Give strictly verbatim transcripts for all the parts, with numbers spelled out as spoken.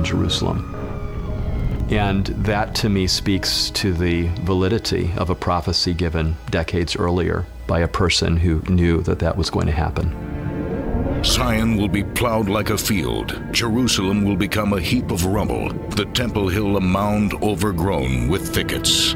Jerusalem. And that to me speaks to the validity of a prophecy given decades earlier by a person who knew that that was going to happen. Zion will be plowed like a field. Jerusalem will become a heap of rubble. The Temple Hill a mound overgrown with thickets.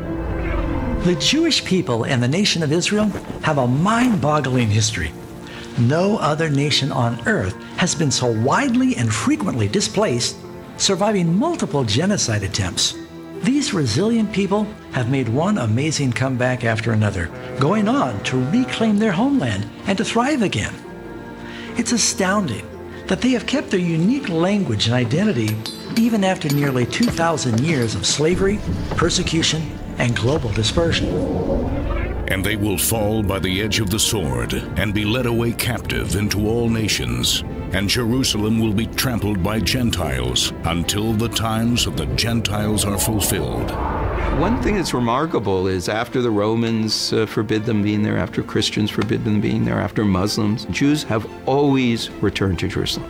The Jewish people and the nation of Israel have a mind-boggling history. No other nation on earth has been so widely and frequently displaced, surviving multiple genocide attempts. These resilient people have made one amazing comeback after another, going on to reclaim their homeland and to thrive again. It's astounding that they have kept their unique language and identity even after nearly two thousand years of slavery, persecution, and global dispersion. And they will fall by the edge of the sword and be led away captive into all nations. And Jerusalem will be trampled by Gentiles until the times of the Gentiles are fulfilled. One thing that's remarkable is after the Romans uh, forbid them being there, after Christians forbid them being there, after Muslims, Jews have always returned to Jerusalem.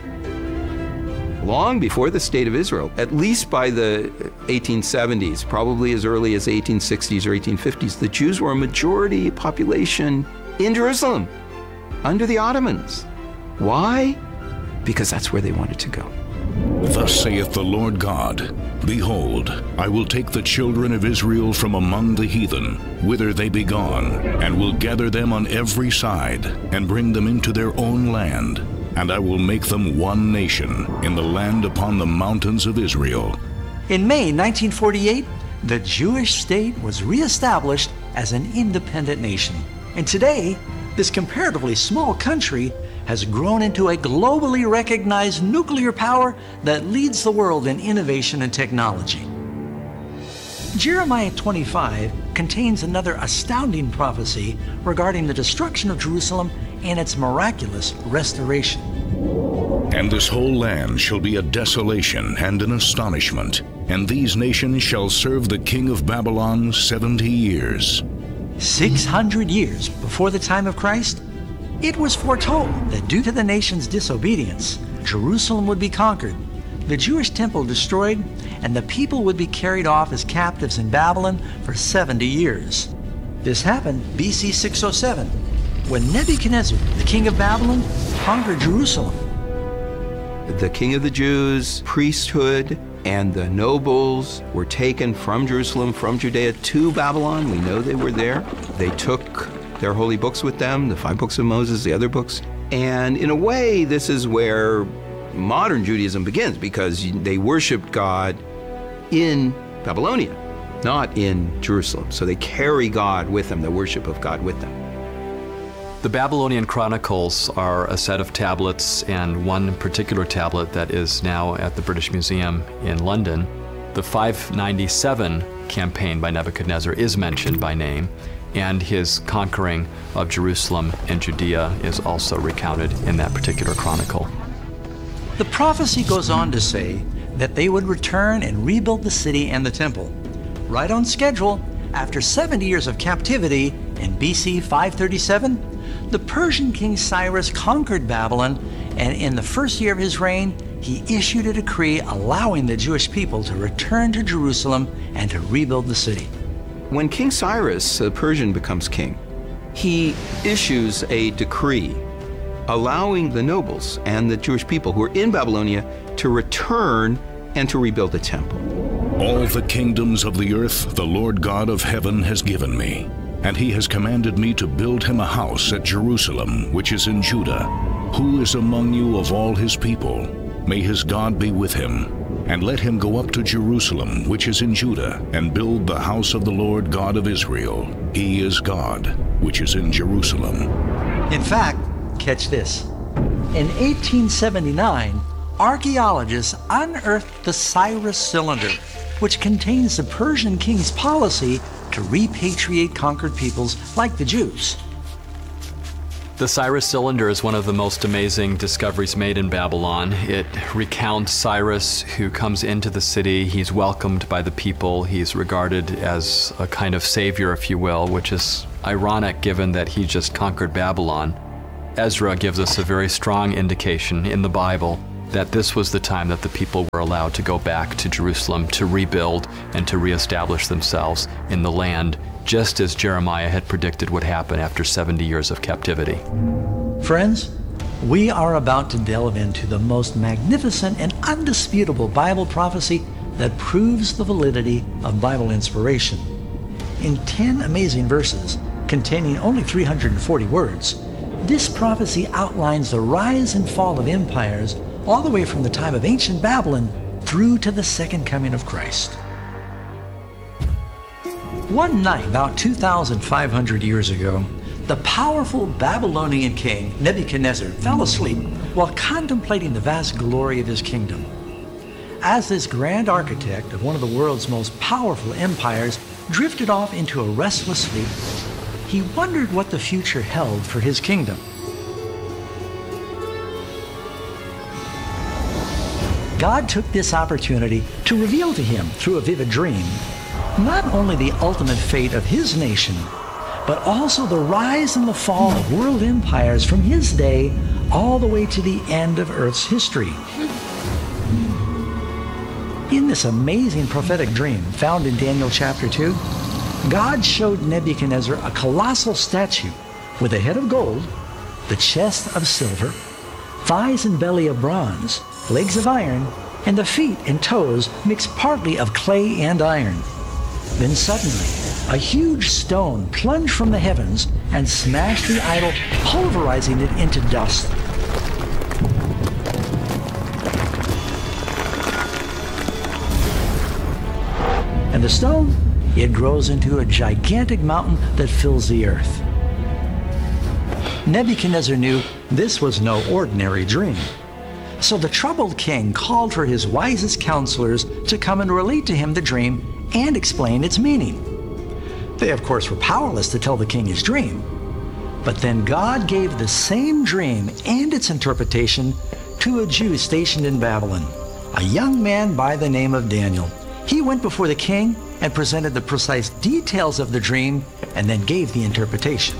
Long before the State of Israel, at least by the eighteen seventies, probably as early as eighteen sixties or eighteen fifties, the Jews were a majority population in Jerusalem under the Ottomans. Why? Because that's where they wanted to go. Thus saith the Lord God, Behold, I will take the children of Israel from among the heathen, whither they be gone, and will gather them on every side, and bring them into their own land. And I will make them one nation in the land upon the mountains of Israel. In May nineteen forty-eight, the Jewish state was reestablished as an independent nation. And today, this comparatively small country has grown into a globally recognized nuclear power that leads the world in innovation and technology. Jeremiah twenty-five contains another astounding prophecy regarding the destruction of Jerusalem and its miraculous restoration. And this whole land shall be a desolation and an astonishment, and these nations shall serve the king of Babylon seventy years. Six hundred years before the time of Christ, it was foretold that due to the nation's disobedience, Jerusalem would be conquered, the Jewish temple destroyed, and the people would be carried off as captives in Babylon for seventy years. This happened B C six oh seven, when Nebuchadnezzar, the king of Babylon, conquered Jerusalem. The king of the Jews, priesthood, and the nobles were taken from Jerusalem, from Judea to Babylon. We know they were there. They took their holy books with them, the five books of Moses, the other books. And in a way, this is where modern Judaism begins, because they worshiped God in Babylonia, not in Jerusalem. So they carry God with them, the worship of God with them. The Babylonian Chronicles are a set of tablets, and one particular tablet that is now at the British Museum in London. The five ninety-seven campaign by Nebuchadnezzar is mentioned by name, and his conquering of Jerusalem and Judea is also recounted in that particular chronicle. The prophecy goes on to say that they would return and rebuild the city and the temple. Right on schedule, after seventy years of captivity in B C five thirty-seven, the Persian king Cyrus conquered Babylon, and in the first year of his reign, he issued a decree allowing the Jewish people to return to Jerusalem and to rebuild the city. When King Cyrus, the Persian, becomes king, he issues a decree allowing the nobles and the Jewish people who are in Babylonia to return and to rebuild the temple. All the kingdoms of the earth the Lord God of heaven has given me, and he has commanded me to build him a house at Jerusalem, which is in Judah. Who is among you of all his people? May his God be with him. And let him go up to Jerusalem, which is in Judah, and build the house of the Lord God of Israel. He is God, which is in Jerusalem. In fact, catch this. In eighteen seventy-nine, archaeologists unearthed the Cyrus Cylinder, which contains the Persian king's policy to repatriate conquered peoples like the Jews. The Cyrus Cylinder is one of the most amazing discoveries made in Babylon. It recounts Cyrus, who comes into the city. He's welcomed by the people. He's regarded as a kind of savior, if you will, which is ironic given that he just conquered Babylon. Ezra gives us a very strong indication in the Bible that this was the time that the people were allowed to go back to Jerusalem to rebuild and to reestablish themselves in the land, just as Jeremiah had predicted would happen after seventy years of captivity. Friends, we are about to delve into the most magnificent and undisputable Bible prophecy that proves the validity of Bible inspiration. In ten amazing verses, containing only three hundred forty words, this prophecy outlines the rise and fall of empires all the way from the time of ancient Babylon through to the second coming of Christ. One night, about two thousand five hundred years ago, the powerful Babylonian king Nebuchadnezzar fell asleep while contemplating the vast glory of his kingdom. As this grand architect of one of the world's most powerful empires drifted off into a restless sleep, he wondered what the future held for his kingdom. God took this opportunity to reveal to him through a vivid dream not only the ultimate fate of his nation, but also the rise and the fall of world empires from his day all the way to the end of Earth's history. In this amazing prophetic dream found in Daniel chapter two, God showed Nebuchadnezzar a colossal statue with a head of gold, the chest of silver, thighs and belly of bronze, legs of iron, and the feet and toes mixed partly of clay and iron. Then suddenly, a huge stone plunged from the heavens and smashed the idol, pulverizing it into dust. And the stone, it grows into a gigantic mountain that fills the earth. Nebuchadnezzar knew this was no ordinary dream. So the troubled king called for his wisest counselors to come and relate to him the dream and explain its meaning. They, of course, were powerless to tell the king his dream. But then God gave the same dream and its interpretation to a Jew stationed in Babylon, a young man by the name of Daniel. He went before the king and presented the precise details of the dream and then gave the interpretation.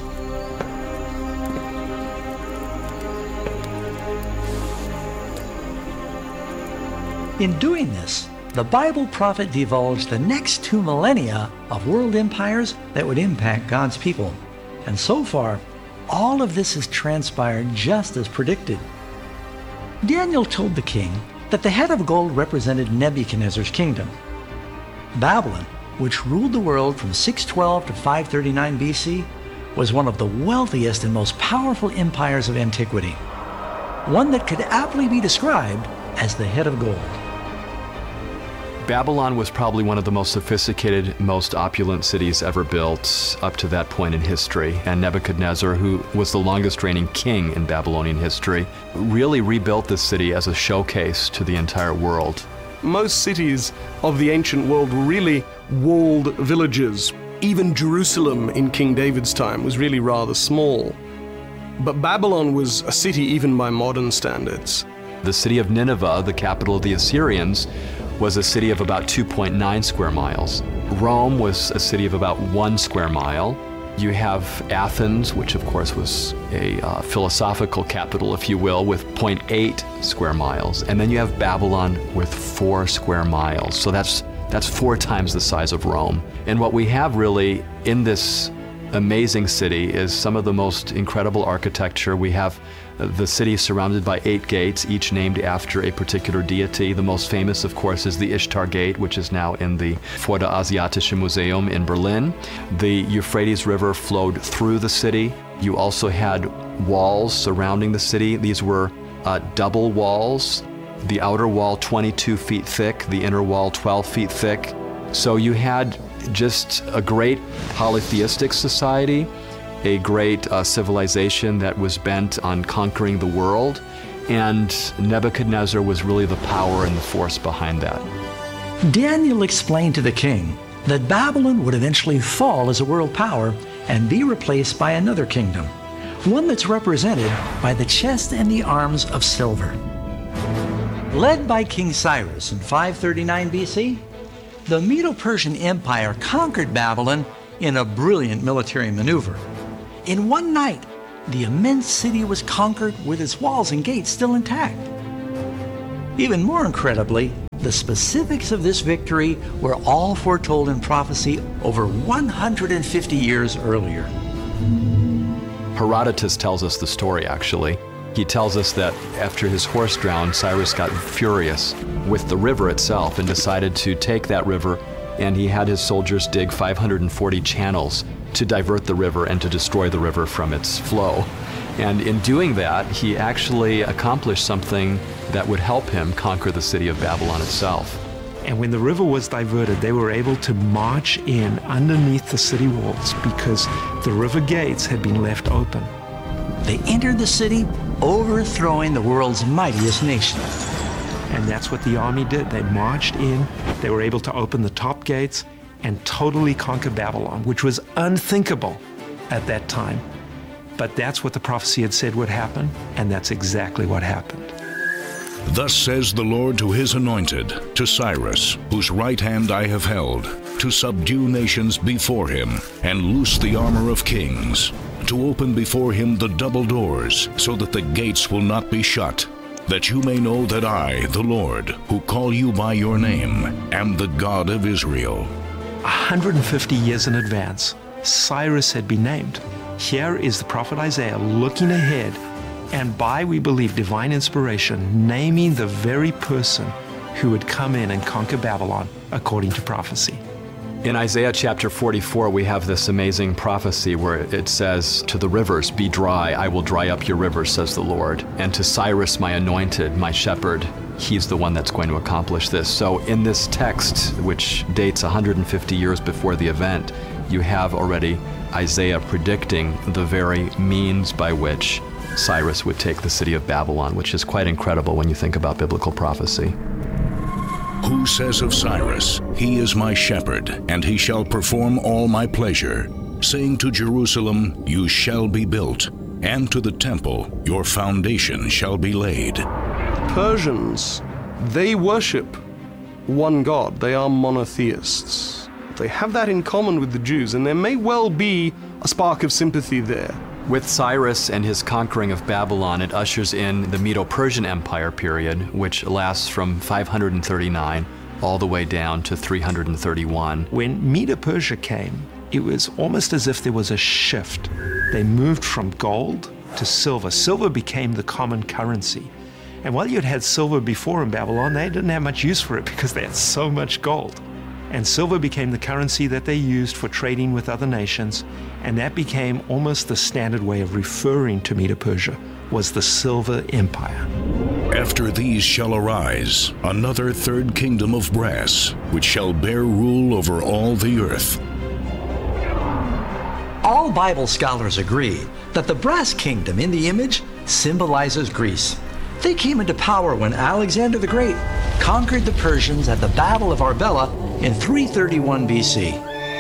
In doing this, the Bible prophet divulged the next two millennia of world empires that would impact God's people. And so far, all of this has transpired just as predicted. Daniel told the king that the head of gold represented Nebuchadnezzar's kingdom. Babylon, which ruled the world from six twelve to five thirty-nine B C, was one of the wealthiest and most powerful empires of antiquity, one that could aptly be described as the head of gold. Babylon was probably one of the most sophisticated, most opulent cities ever built up to that point in history. And Nebuchadnezzar, who was the longest reigning king in Babylonian history, really rebuilt this city as a showcase to the entire world. Most cities of the ancient world were really walled villages. Even Jerusalem in King David's time was really rather small. But Babylon was a city even by modern standards. The city of Nineveh, the capital of the Assyrians, was a city of about two point nine square miles. Rome was a city of about one square mile. You have Athens, which of course was a uh, philosophical capital, if you will, with zero point eight square miles. And then you have Babylon with four square miles. So that's, that's four times the size of Rome. And what we have really in this amazing city is some of the most incredible architecture. We have the city surrounded by eight gates, each named after a particular deity. The most famous, of course, is the Ishtar Gate, which is now in the Vorderasiatische Museum in Berlin. The Euphrates River flowed through the city. You also had walls surrounding the city. These were uh, double walls. The outer wall twenty-two feet thick, the inner wall twelve feet thick. So you had just a great polytheistic society, a great uh, civilization that was bent on conquering the world, and Nebuchadnezzar was really the power and the force behind that. Daniel explained to the king that Babylon would eventually fall as a world power and be replaced by another kingdom, one that's represented by the chest and the arms of silver. Led by King Cyrus in five thirty-nine B C, the Medo-Persian Empire conquered Babylon in a brilliant military maneuver. In one night, the immense city was conquered with its walls and gates still intact. Even more incredibly, the specifics of this victory were all foretold in prophecy over one hundred fifty years earlier. Herodotus tells us the story, actually. He tells us that after his horse drowned, Cyrus got furious with the river itself and decided to take that river, and he had his soldiers dig five hundred forty channels to divert the river and to destroy the river from its flow. And in doing that, he actually accomplished something that would help him conquer the city of Babylon itself. And when the river was diverted, they were able to march in underneath the city walls because the river gates had been left open. They entered the city, overthrowing the world's mightiest nation. And that's what the army did. They marched in, they were able to open the top gates and totally conquer Babylon, which was unthinkable at that time. But that's what the prophecy had said would happen, and that's exactly what happened. Thus says the Lord to his anointed, to Cyrus, whose right hand I have held, to subdue nations before him, and loose the armor of kings, to open before him the double doors, so that the gates will not be shut, that you may know that I, the Lord, who call you by your name, am the God of Israel. one hundred fifty years in advance, Cyrus had been named. Here is the prophet Isaiah looking ahead, and by, we believe, divine inspiration, naming the very person who would come in and conquer Babylon according to prophecy. In Isaiah chapter forty-four, we have this amazing prophecy where it says, "To the rivers, be dry, I will dry up your rivers, says the Lord. And to Cyrus, my anointed, my shepherd, he's the one that's going to accomplish this." So in this text, which dates one hundred fifty years before the event, you have already Isaiah predicting the very means by which Cyrus would take the city of Babylon, which is quite incredible when you think about biblical prophecy. Who says of Cyrus, he is my shepherd, and he shall perform all my pleasure, saying to Jerusalem, you shall be built, and to the temple, your foundation shall be laid. Persians, they worship one God. They are monotheists. They have that in common with the Jews, and there may well be a spark of sympathy there. With Cyrus and his conquering of Babylon, it ushers in the Medo-Persian Empire period, which lasts from five hundred thirty-nine all the way down to three hundred thirty-one. When Medo-Persia came, it was almost as if there was a shift. They moved from gold to silver. Silver became the common currency. And while you'd had silver before in Babylon, they didn't have much use for it because they had so much gold. And silver became the currency that they used for trading with other nations, and that became almost the standard way of referring to Medo-Persia, was the Silver Empire. After these shall arise another third kingdom of brass, which shall bear rule over all the earth. All Bible scholars agree that the brass kingdom in the image symbolizes Greece. They came into power when Alexander the Great conquered the Persians at the Battle of Arbela in three thirty-one B C.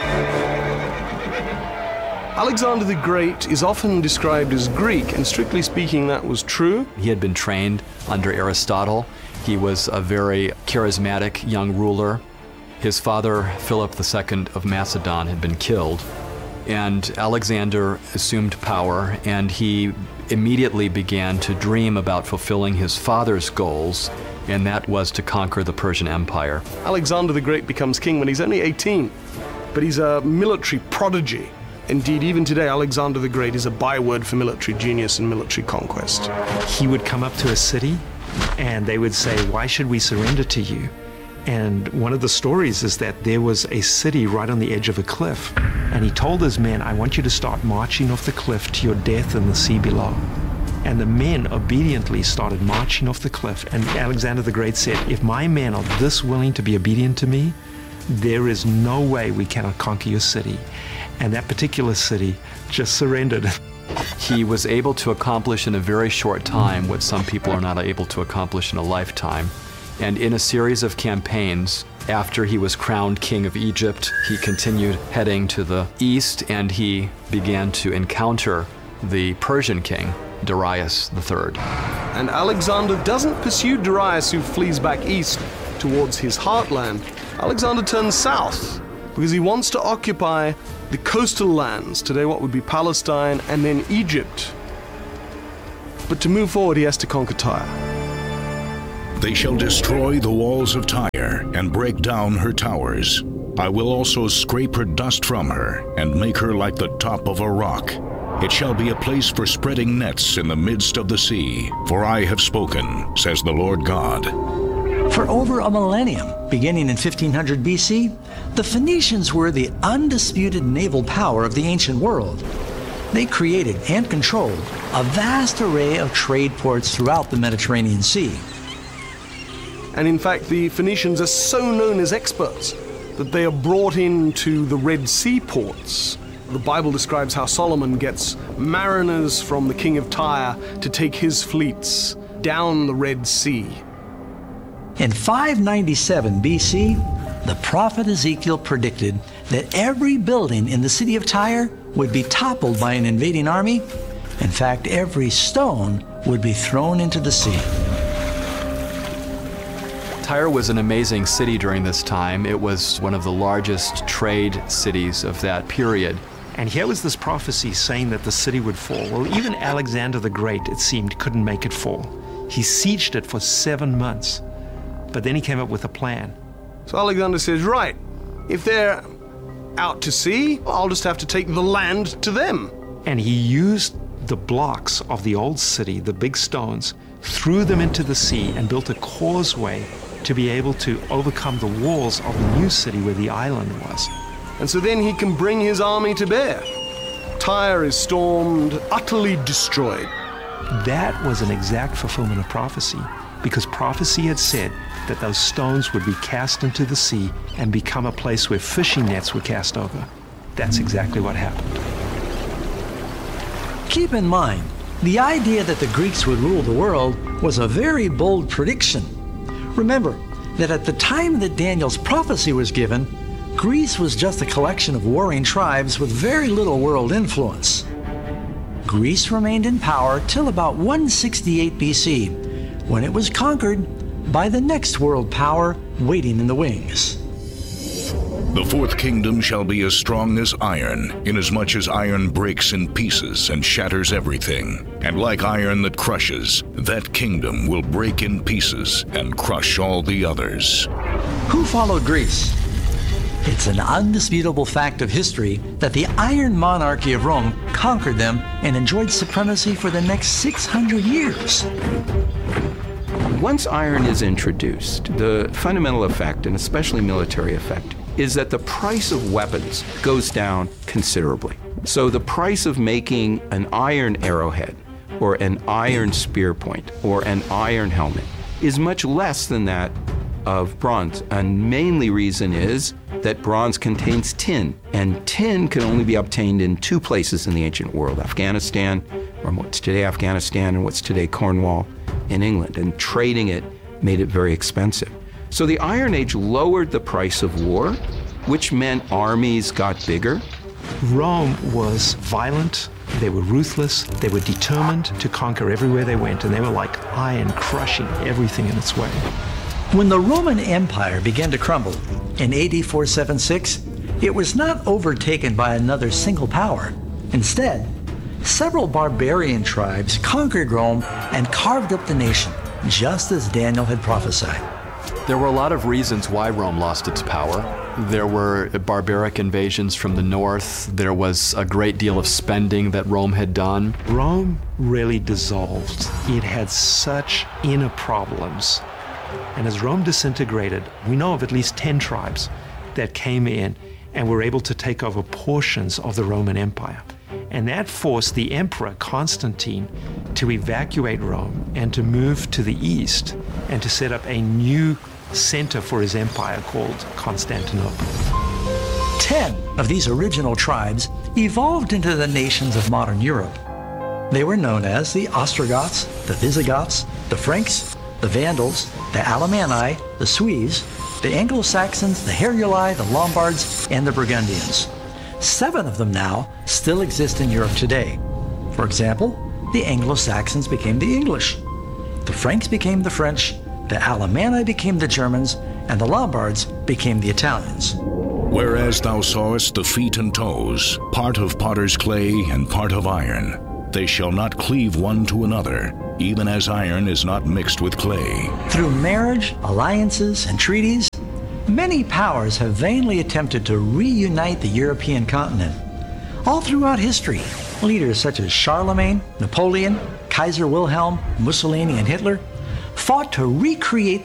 Alexander the Great is often described as Greek, and strictly speaking, that was true. He had been trained under Aristotle. He was a very charismatic young ruler. His father, Philip the Second of Macedon, had been killed, and Alexander assumed power, and he immediately began to dream about fulfilling his father's goals, and that was to conquer the Persian Empire. Alexander the Great becomes king when he's only eighteen, but he's a military prodigy. Indeed, even today, Alexander the Great is a byword for military genius and military conquest. He would come up to a city, and they would say, why should we surrender to you? And one of the stories is that there was a city right on the edge of a cliff, and he told his men, I want you to start marching off the cliff to your death in the sea below. And the men obediently started marching off the cliff, and Alexander the Great said, if my men are this willing to be obedient to me, there is no way we cannot conquer your city. And that particular city just surrendered. He was able to accomplish in a very short time what some people are not able to accomplish in a lifetime. And in a series of campaigns, after he was crowned king of Egypt, he continued heading to the east, and he began to encounter the Persian king, Darius the Third. And Alexander doesn't pursue Darius, who flees back east towards his heartland. Alexander turns south because he wants to occupy the coastal lands, today what would be Palestine, and then Egypt. But to move forward, he has to conquer Tyre. They shall destroy the walls of Tyre and break down her towers. I will also scrape her dust from her and make her like the top of a rock. It shall be a place for spreading nets in the midst of the sea, for I have spoken, says the Lord God. For over a millennium, beginning in fifteen hundred B C, the Phoenicians were the undisputed naval power of the ancient world. They created and controlled a vast array of trade ports throughout the Mediterranean Sea. And in fact, the Phoenicians are so known as experts that they are brought into the Red Sea ports. The Bible describes how Solomon gets mariners from the king of Tyre to take his fleets down the Red Sea. In five ninety-seven B C, the prophet Ezekiel predicted that every building in the city of Tyre would be toppled by an invading army. In fact, every stone would be thrown into the sea. Tyre was an amazing city during this time. It was one of the largest trade cities of that period. And here was this prophecy saying that the city would fall. Well, even Alexander the Great, it seemed, couldn't make it fall. He sieged it for seven months. But then he came up with a plan. So Alexander says, right, if they're out to sea, I'll just have to take the land to them. And he used the blocks of the old city, the big stones, threw them into the sea and built a causeway to be able to overcome the walls of the new city where the island was. And so then he can bring his army to bear. Tyre is stormed, utterly destroyed. That was an exact fulfillment of prophecy, because prophecy had said that those stones would be cast into the sea and become a place where fishing nets were cast over. That's exactly what happened. Keep in mind, the idea that the Greeks would rule the world was a very bold prediction. Remember that at the time that Daniel's prophecy was given, Greece was just a collection of warring tribes with very little world influence. Greece remained in power till about one sixty-eight B C, when it was conquered by the next world power waiting in the wings. The fourth kingdom shall be as strong as iron, inasmuch as iron breaks in pieces and shatters everything. And like iron that crushes, that kingdom will break in pieces and crush all the others. Who followed Greece? It's an undisputable fact of history that the Iron Monarchy of Rome conquered them and enjoyed supremacy for the next six hundred years. Once iron is introduced, the fundamental effect, and especially military effect, is that the price of weapons goes down considerably. So the price of making an iron arrowhead, or an iron spear point, or an iron helmet is much less than that of bronze. And mainly reason is that bronze contains tin, and tin can only be obtained in two places in the ancient world, Afghanistan, or what's today Afghanistan, and what's today Cornwall in England, and trading it made it very expensive. So the Iron Age lowered the price of war, which meant armies got bigger. Rome was violent, they were ruthless, they were determined to conquer everywhere they went, and they were like iron crushing everything in its way. When the Roman Empire began to crumble in A D four seventy-six, it was not overtaken by another single power. Instead, several barbarian tribes conquered Rome and carved up the nation, just as Daniel had prophesied. There were a lot of reasons why Rome lost its power. There were barbaric invasions from the north. There was a great deal of spending that Rome had done. Rome really dissolved. It had such inner problems. And as Rome disintegrated, we know of at least ten tribes that came in and were able to take over portions of the Roman Empire. And that forced the emperor, Constantine, to evacuate Rome and to move to the east and to set up a new center for his empire called Constantinople. Ten of these original tribes evolved into the nations of modern Europe. They were known as the Ostrogoths, the Visigoths, the Franks, the Vandals, the Alemanni, the Swedes, the Anglo-Saxons, the Heruli, the Lombards, and the Burgundians. Seven of them now still exist in Europe today. For example, the Anglo-Saxons became the English, the Franks became the French, the Alemanni became the Germans, and the Lombards became the Italians. Whereas thou sawest the feet and toes, part of potter's clay and part of iron, They shall not cleave one to another, even as iron is not mixed with clay. Through marriage, alliances, and treaties, many powers have vainly attempted to reunite the European continent. All throughout history, leaders such as Charlemagne, Napoleon, Kaiser Wilhelm, Mussolini, and Hitler fought to recreate